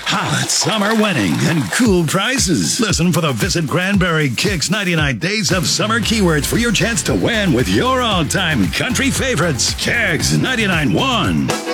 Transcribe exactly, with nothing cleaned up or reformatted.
Hot summer winning and cool prices. Listen for the Visit Granbury Kicks ninety-nine Days of Summer keywords for your chance to win with your all-time country favorites. Kicks ninety-nine point one.